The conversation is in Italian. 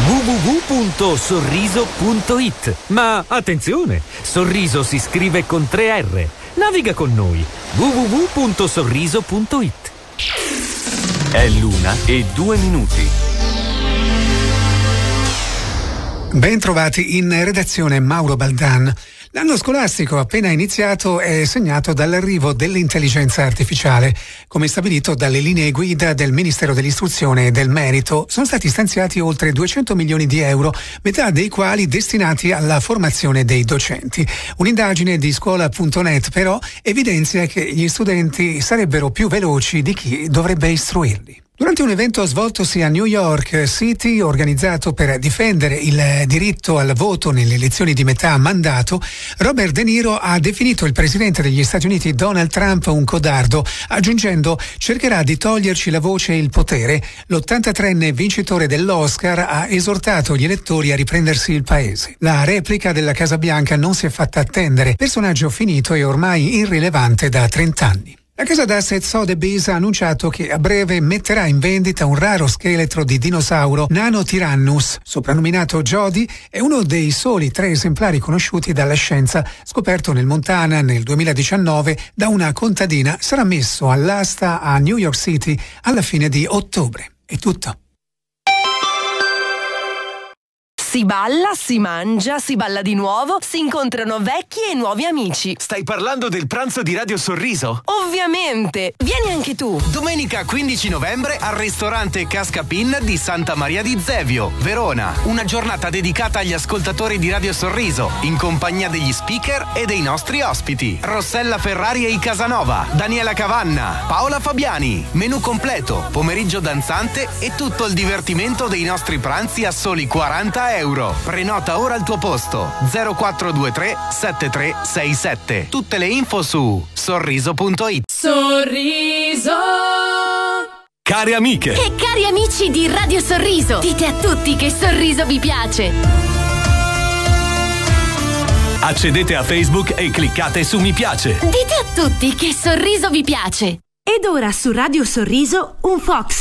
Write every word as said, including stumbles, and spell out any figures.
w w w punto sorriso punto it. Ma attenzione, Sorriso si scrive con tre R. Naviga con noi. w w w punto sorriso punto it. È l'una e due minuti. Ben trovati in redazione, Mauro Baldan. L'anno scolastico appena iniziato è segnato dall'arrivo dell'intelligenza artificiale. Come stabilito dalle linee guida del Ministero dell'Istruzione e del Merito, sono stati stanziati oltre duecento milioni di euro, metà dei quali destinati alla formazione dei docenti. Un'indagine di scuola punto net però evidenzia che gli studenti sarebbero più veloci di chi dovrebbe istruirli. Durante un evento svoltosi a New York City, organizzato per difendere il diritto al voto nelle elezioni di metà mandato, Robert De Niro ha definito il presidente degli Stati Uniti Donald Trump un codardo, aggiungendo: cercherà di toglierci la voce e il potere. l'ottantatreenne vincitore dell'Oscar ha esortato gli elettori a riprendersi il paese. La replica della Casa Bianca non si è fatta attendere, personaggio finito e ormai irrilevante da trent'anni. La casa d'asset Sotheby's ha annunciato che a breve metterà in vendita un raro scheletro di dinosauro Nanotyrannus, soprannominato Jody, è uno dei soli tre esemplari conosciuti dalla scienza, scoperto nel Montana nel duemiladiciannove da una contadina. Sarà messo all'asta a New York City alla fine di ottobre. È tutto. Si balla, si mangia, si balla di nuovo, si incontrano vecchi e nuovi amici. Stai parlando del pranzo di Radio Sorriso? Ovviamente! Vieni anche tu! Domenica quindici novembre al ristorante Cascapin di Santa Maria di Zevio, Verona. Una giornata dedicata agli ascoltatori di Radio Sorriso, in compagnia degli speaker e dei nostri ospiti. Rossella Ferrari e i Casanova, Daniela Cavanna, Paola Fabiani. Menù completo, pomeriggio danzante e tutto il divertimento dei nostri pranzi a soli quaranta euro. Prenota ora il tuo posto zero quattro due tre sette tre sei sette. Tutte le info su sorriso punto it. Sorriso. Cari amiche E cari amici di Radio Sorriso, dite a tutti che Sorriso vi piace. accedete a Facebook e cliccate su mi piace. Dite a tutti che Sorriso vi piace. Ed ora su Radio Sorriso un Fox